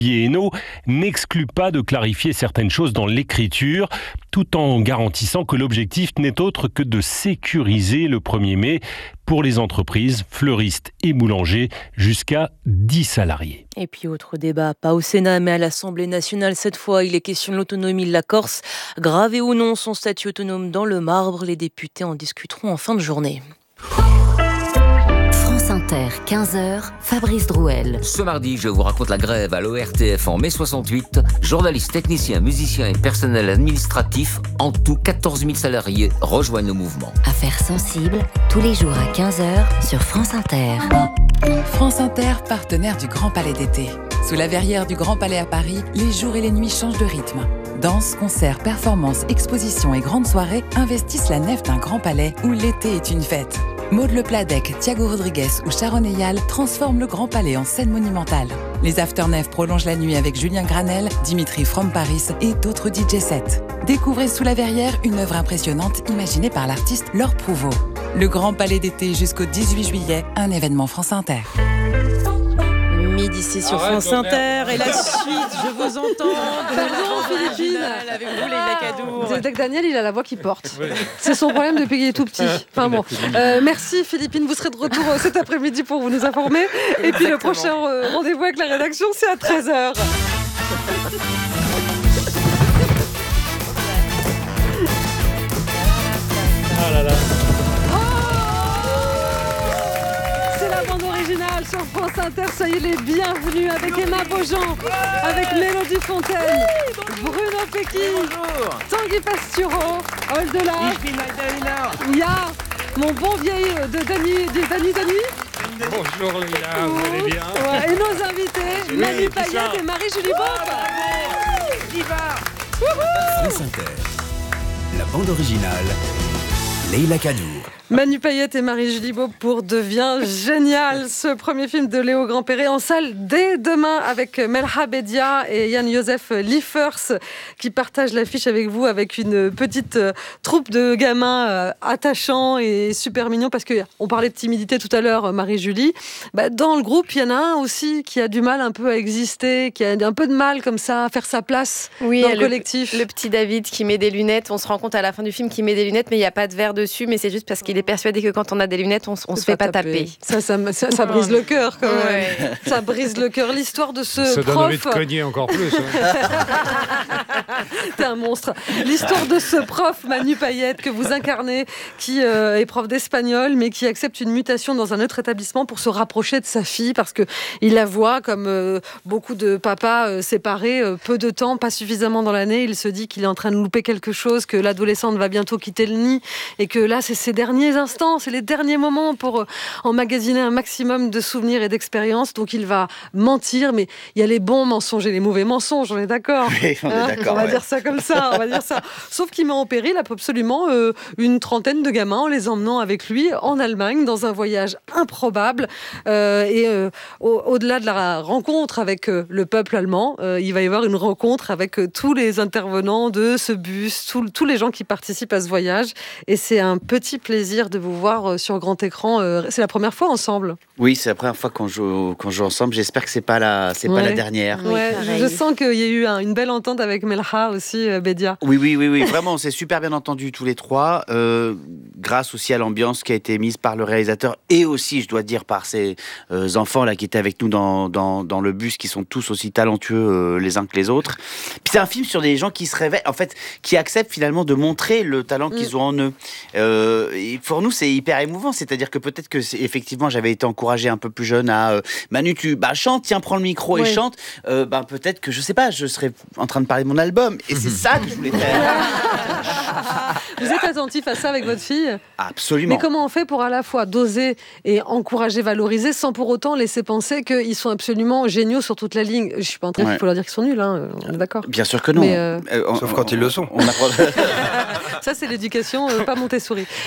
Hainaut n'exclut pas de clarifier certaines choses dans l'écriture, tout en garantissant que l'objectif n'est autre que de sécuriser le 1er mai pour les entreprises, fleuristes et boulangers jusqu'à 10 salariés. Et puis autre débat, pas au Sénat mais à l'Assemblée nationale cette fois, il est question de l'autonomie de la Corse. Graver ou non son statut autonome dans le marbre, les députés en discuteront en fin de journée. France Inter, 15h, Fabrice Drouel. Ce mardi, je vous raconte la grève à l'ORTF en mai 68. Journalistes, techniciens, musiciens et personnel administratif, en tout 14 000 salariés rejoignent le mouvement. Affaires sensibles, tous les jours à 15h sur France Inter. France Inter, partenaire du Grand Palais d'été. Sous la verrière du Grand Palais à Paris, les jours et les nuits changent de rythme. Danse, concerts, performances, expositions et grandes soirées investissent la nef d'un Grand Palais où l'été est une fête. Maud Le Pladec, Thiago Rodriguez ou Sharon Eyal transforment le Grand Palais en scène monumentale. Les Afternef prolongent la nuit avec Julien Granel, Dimitri From Paris et d'autres DJ sets. Découvrez Sous la verrière une œuvre impressionnante imaginée par l'artiste Laure Prouveau. Le Grand Palais d'été jusqu'au 18 juillet, un événement France Inter. Midi ici sur France Inter et la suite, je vous entends. Pardon Philippine. Avec vous Leïla Kadour. C'est que Daniel, il a la voix qui porte. C'est son problème depuis qu'il est tout petit. Enfin bon. Merci Philippine, vous serez de retour cet après-midi pour vous nous informer. Et puis le prochain rendez-vous avec la rédaction, c'est à 13h. Ah là là. Sur France Inter, soyez les bienvenus avec Emma Beaujean, avec Mélodie Fontaine, Bruno Pecky, Tanguy Pastureau, Oldelaf, il y a mon bon vieil de Dany. Bonjour Leïla, vous allez bien? Ouais, et nos invités, Manu Payette et Marie-Julie Bopp. France Inter, la bande originale, Leïla Kadour. Manu Payette et Marie-Julie Bopp pour Devient génial, ce premier film de Léo Grand-Perret en salle dès demain avec Melha Bedia et Yann-Joseph Liefers qui partagent l'affiche avec vous avec une petite troupe de gamins attachants et super mignons parce qu'on parlait de timidité tout à l'heure, Marie-Julie. Dans le groupe, il y en a un aussi qui a du mal un peu à exister, qui a un peu de mal comme ça à faire sa place dans le collectif. Le petit David qui met des lunettes, on se rend compte à la fin du film qu'il met des lunettes mais il n'y a pas de verre dessus, mais c'est juste parce qu'il est persuadé que quand on a des lunettes, on se fait pas taper. Ça brise le cœur quand même. Ouais. Ça brise le cœur. L'histoire de ce prof... Ça donne envie de cogner encore plus. T'es un monstre. L'histoire de ce prof, Manu Payette, que vous incarnez, qui est prof d'espagnol, mais qui accepte une mutation dans un autre établissement pour se rapprocher de sa fille, parce qu'il la voit comme beaucoup de papas séparés, peu de temps, pas suffisamment dans l'année. Il se dit qu'il est en train de louper quelque chose, que l'adolescente va bientôt quitter le nid, et que là, c'est ses derniers instants, c'est les derniers moments pour emmagasiner un maximum de souvenirs et d'expériences. Donc il va mentir, mais il y a les bons mensonges et les mauvais mensonges, on est d'accord. Oui, on est d'accord. On va dire ça comme ça, on va dire ça. Sauf qu'il met en péril absolument une trentaine de gamins en les emmenant avec lui en Allemagne dans un voyage improbable. Au-delà de la rencontre avec le peuple allemand, il va y avoir une rencontre avec tous les intervenants de ce bus, tous les gens qui participent à ce voyage. Et c'est un petit plaisir de vous voir sur grand écran. C'est la première fois ensemble. Oui, c'est la première fois qu'on joue ensemble. J'espère que c'est pas la dernière. Ouais, je sens qu'il y a eu une belle entente avec Melha aussi, Bedia. Oui. Vraiment, on s'est super bien entendus tous les trois. Grâce aussi à l'ambiance qui a été mise par le réalisateur et aussi, je dois dire, par ces enfants là qui étaient avec nous dans le bus, qui sont tous aussi talentueux les uns que les autres. Puis c'est un film sur des gens qui se réveillent, en fait, qui acceptent finalement de montrer le talent qu'ils ont en eux. Et pour nous, c'est hyper émouvant. C'est-à-dire que peut-être que effectivement, j'avais été encouragé un peu plus jeune à Manu, tu chante, tiens, prends le micro et chante. Peut-être que je sais pas, je serais en train de parler de mon album. Et c'est ça que je voulais faire. Vous êtes attentif à ça avec votre fille? Absolument. Mais comment on fait pour à la fois doser et encourager, valoriser, sans pour autant laisser penser qu'ils sont absolument géniaux sur toute la ligne? Je suis pas en train de leur dire qu'ils sont nuls, hein, on est d'accord. Bien sûr que non. Sauf quand ils le sont. On apprend... Ça, c'est l'éducation, pas Montessori. Donc,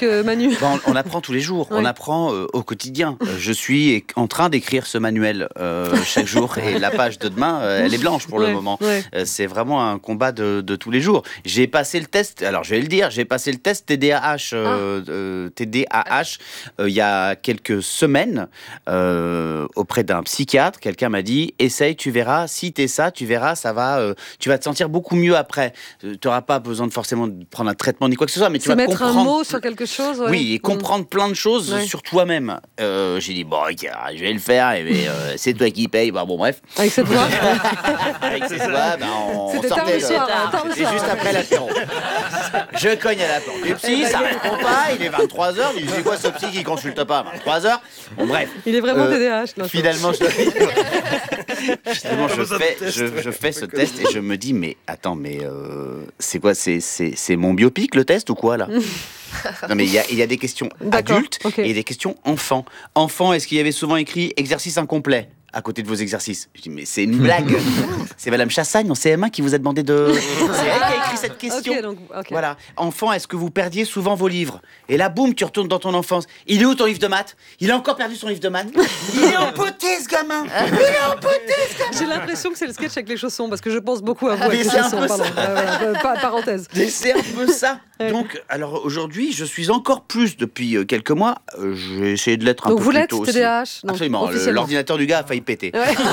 Manu? On apprend tous les jours, on apprend au quotidien. Je suis en train d'écrire ce manuel chaque jour et la page de demain, elle est blanche pour le moment. C'est vraiment un combat de tous les jours. J'ai passé le test, alors je vais le dire, j'ai passé le test TDAH il y a quelques semaines auprès d'un psychiatre. Quelqu'un m'a dit, essaye, tu verras, si t'es ça, tu verras, ça va, tu vas te sentir beaucoup mieux après. Tu n'auras pas besoin de forcément prendre un traitement ni quoi que ce soit, mais tu vas mettre comprendre... un mot sur quelque chose. Oui, et comprendre plein de choses sur toi-même. J'ai dit, bon, ok, je vais le faire, mais c'est toi qui paye. Bah, bon, bref. Avec cette voix Avec cette voix, on C'était sortait tard et juste après l'apéro. Je cogne à la porte du psy, ça répond pas, il est 23h, il dit, c'est quoi ce psy qui consulte pas 23h. Bon, bref. Il est vraiment TDAH. Finalement, je fais ce test et je me dis, mais attends, c'est quoi, c'est mon biopic le test ou quoi là? Non, mais il y a des questions adultes et des questions enfants. Enfants, est-ce qu'il y avait souvent écrit exercice incomplet à côté de vos exercices? Je dis, mais c'est une blague. C'est Madame Chassagne en CM1 qui vous a demandé de... C'est elle qui a écrit cette question. Voilà. Enfant, est-ce que vous perdiez souvent vos livres? Et là, boum, tu retournes dans ton enfance. Il est où ton livre de maths? Il a encore perdu son livre de maths. Il est empoté, ce gamin. Il est empoté, ce gamin. J'ai l'impression que c'est le sketch avec les chaussons, parce que je pense beaucoup à vous avec les chaussons. Parenthèse. C'est un peu ça. Donc, alors aujourd'hui, je suis encore plus, depuis quelques mois, j'ai essayé de l'être un peu plus tôt aussi. Donc vous l'êtes, TDAH? Absolument. L'ordinateur du gars a failli péter.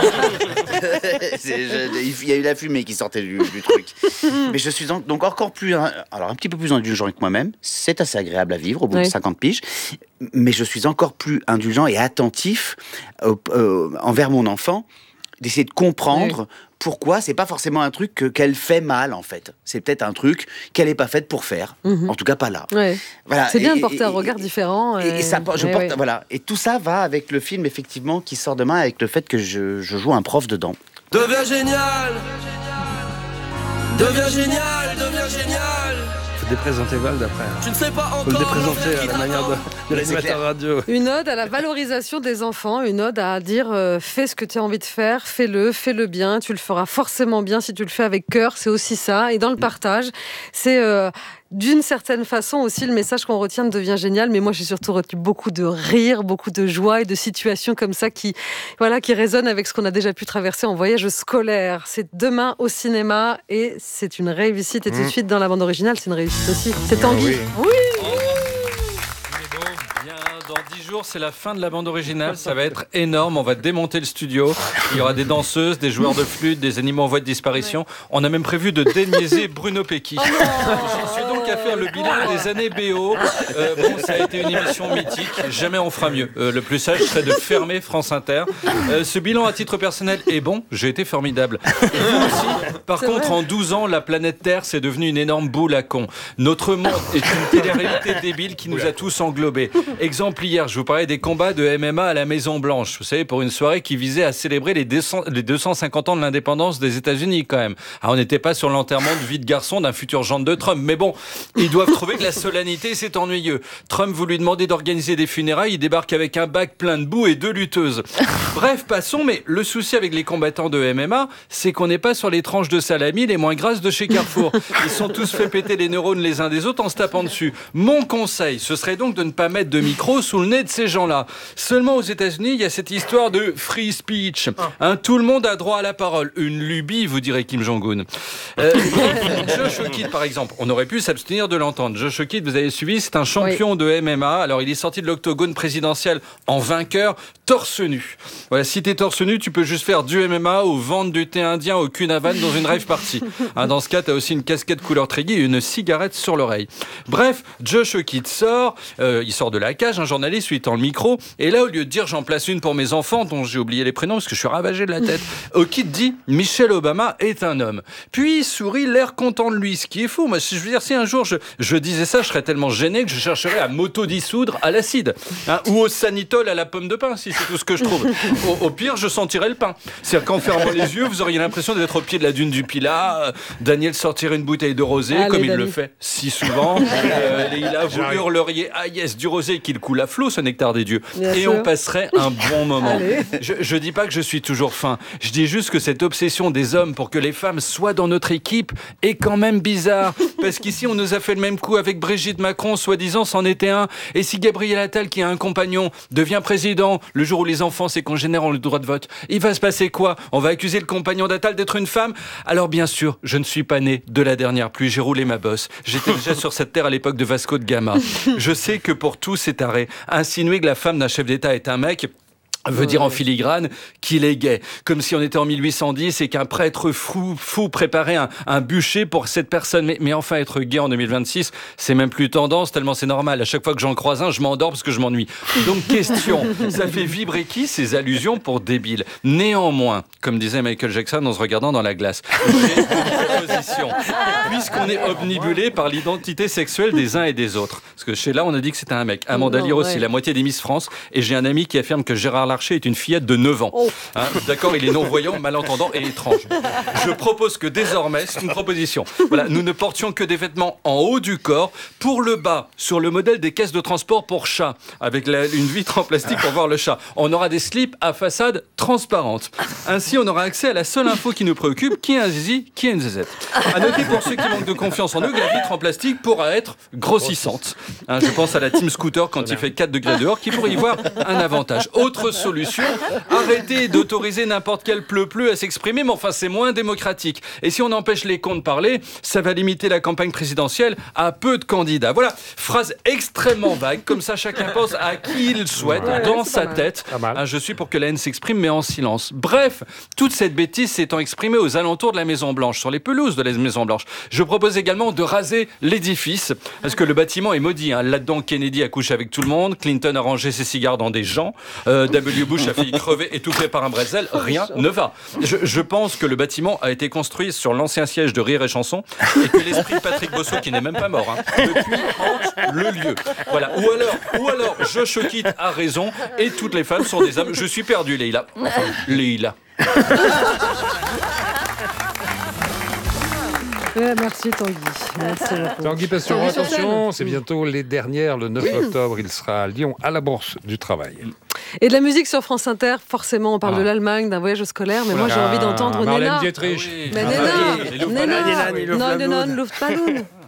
Il y a eu la fumée qui sortait du truc. Mais je suis donc encore plus, alors un petit peu plus indulgent avec moi-même. C'est assez agréable à vivre au bout de 50 piges. Mais je suis encore plus indulgent et attentif envers mon enfant, d'essayer de comprendre pourquoi c'est pas forcément un truc qu'elle fait mal en fait. C'est peut-être un truc qu'elle n'est pas faite pour faire. En tout cas pas là. Voilà. C'est bien de porter un regard différent. Voilà. Et tout ça va avec le film effectivement qui sort demain, avec le fait que je joue un prof dedans. Deviens génial. Deviens génial. Deviens génial. Déprésenter Vald après. Tu ne sais pas encore. Faut le déprésenter à la manière de l'animateur radio. Une ode à la valorisation des enfants, une ode à dire fais ce que tu as envie de faire, fais-le bien, tu le feras forcément bien si tu le fais avec cœur, c'est aussi ça. Et dans le partage, c'est d'une certaine façon aussi le message qu'on retient devient génial, mais moi j'ai surtout retenu beaucoup de rire, beaucoup de joie et de situations comme ça qui résonnent avec ce qu'on a déjà pu traverser en voyage scolaire. C'est demain au cinéma et c'est une réussite. Et tout de suite dans la bande originale, c'est une réussite aussi. C'est Tanguy. Oui. Dans 10 jours, c'est la fin de la bande originale. Ça va être énorme. On va démonter le studio. Il y aura des danseuses, des joueurs de flûte, des animaux en voie de disparition. On a même prévu de déniaiser Bruno Pecky. J'en suis donc à faire le bilan des années BO. Ça a été une émission mythique. Jamais on fera mieux. Le plus sage serait de fermer France Inter. Ce bilan, à titre personnel, est bon. J'ai été formidable. Et vous aussi. Par contre, en 12 ans, la planète Terre, c'est devenu une énorme boule à con. Notre monde est une télé-réalité débile qui nous a tous englobés. Exemple, hier, je vous parlais des combats de MMA à la Maison Blanche. Vous savez, pour une soirée qui visait à célébrer les 250 ans de l'indépendance des États-Unis, quand même. Alors, on n'était pas sur l'enterrement de vie de garçon d'un futur gendre de Trump. Mais bon, ils doivent trouver que la solennité, c'est ennuyeux. Trump, vous lui demandez d'organiser des funérailles, il débarque avec un bac plein de boue et 2 lutteuses. Bref, passons, mais le souci avec les combattants de MMA, c'est qu'on n'est pas sur les tranches de salami les moins grasses de chez Carrefour. Ils sont tous fait péter les neurones les uns des autres en se tapant dessus. Mon conseil, ce serait donc de ne pas mettre de micro sous le nez de ces gens-là. Seulement aux États-Unis, il y a cette histoire de free speech. Tout le monde a droit à la parole. Une lubie, vous direz Kim Jong-un. Josh O'Kidd, par exemple, on aurait pu s'abstenir de l'entendre. Josh O'Kidd, vous avez suivi, c'est un champion de MMA. Alors, il est sorti de l'octogone présidentiel en vainqueur, torse nu. Voilà, si t'es torse nu, tu peux juste faire du MMA ou vendre du thé indien au Cunavan dans une rave party. Dans ce cas, t'as aussi une casquette couleur Tréguier et une cigarette sur l'oreille. Bref, Josh O'Kidd sort, il sort de la cage, un journaliste lui tend le micro, et là, au lieu de dire j'en place une pour mes enfants, dont j'ai oublié les prénoms parce que je suis ravagé de la tête, O'Kidd dit Michelle Obama est un homme. Puis il sourit, l'air content de lui, ce qui est fou. Moi, je veux dire, si un jour je disais ça, je serais tellement gêné que je chercherais à m'auto-dissoudre à l'acide, ou au sanitol à la pomme de pain, si c'est tout ce que je trouve. Au pire, je sentirais le pain. C'est-à-dire qu'en fermant les yeux, vous auriez l'impression d'être au pied de la dune du Pilat. Daniel sortirait une bouteille de rosé, comme il le fait si souvent. Et là, vous hurleriez ah yes, du rosé qu'il coule à flot, ce nectar des dieux. Bien et sûr. On passerait un bon moment. Je dis pas que je suis toujours fin. Je dis juste que cette obsession des hommes pour que les femmes soient dans notre équipe est quand même bizarre. Parce qu'ici, on nous a fait le même coup avec Brigitte Macron, soi-disant, c'en était un. Et si Gabriel Attal, qui a un compagnon, devient président, le jour où les enfants, ses congénères ont le droit de vote, il va se passer quoi? On va accuser le compagnon d'Attal d'être une femme? Alors bien sûr, je ne suis pas né de la dernière pluie, j'ai roulé ma bosse. J'étais déjà sur cette terre à l'époque de Vasco de Gama. Je sais que pour tous c'est arrêt. Insinuer que la femme d'un chef d'État est un mec veut dire en filigrane qu'il est gay. Comme si on était en 1810 et qu'un prêtre fou préparait un bûcher pour cette personne. Mais enfin, être gay en 2026, c'est même plus tendance, tellement c'est normal. À chaque fois que j'en croise un, je m'endors parce que je m'ennuie. Donc question, ça fait vibrer qui ces allusions pour débiles? Néanmoins, comme disait Michael Jackson en se regardant dans la glace, j'ai une proposition. Puisqu'on est omnibulé par l'identité sexuelle des uns et des autres. Parce que chez là, on a dit que c'était un mec. Amanda Lear aussi, la moitié des Miss France. Et j'ai un ami qui affirme que Gérard Larcher est une fillette de 9 ans. Hein, d'accord, il est non-voyant, malentendant et étrange. Je propose que désormais, c'est une proposition, voilà, nous ne portions que des vêtements en haut du corps, pour le bas, sur le modèle des caisses de transport pour chat, avec une vitre en plastique pour voir le chat. On aura des slips à façade transparente. Ainsi, on aura accès à la seule info qui nous préoccupe, qui est un zizi, qui est une zézette. À noter pour ceux qui manquent de confiance en eux que la vitre en plastique pourra être grossissante. Hein, je pense à la team scooter quand il fait 4 degrés dehors, qui pourrait y voir un avantage. Autre solution, arrêtez d'autoriser n'importe quel pleu-pleu à s'exprimer, mais enfin c'est moins démocratique. Et si on empêche les cons de parler, ça va limiter la campagne présidentielle à peu de candidats. Voilà, phrase extrêmement vague, comme ça chacun pense à qui il souhaite dans sa tête. Je suis pour que la haine s'exprime, mais en silence. Bref, toute cette bêtise s'étant exprimée aux alentours de la Maison-Blanche, sur les pelouses de la Maison-Blanche. Je propose également de raser l'édifice, parce que le bâtiment est maudit. Hein. Là-dedans, Kennedy a couché avec tout le monde, Clinton a rangé ses cigares dans des gens, W. Bush a failli crever étouffé par un bretzel, rien ne va. Je pense que le bâtiment a été construit sur l'ancien siège de Rire et Chanson et que l'esprit de Patrick Bosso, qui n'est même pas mort, depuis hante le lieu. Voilà. Ou alors, Josh O'Keefe a raison et toutes les femmes sont des âmes. Je suis perdu, Leïla. Enfin, Leïla. Merci Tanguy. Merci Tanguy Passion, attention, c'est bientôt les dernières, le 9 octobre, il sera à Lyon, à la Bourse du Travail. Et de la musique sur France Inter, forcément, on parle de l'Allemagne, d'un voyage scolaire, mais moi j'ai envie d'entendre Marlène Nena. Dietrich. Mais Nena, Luftballon.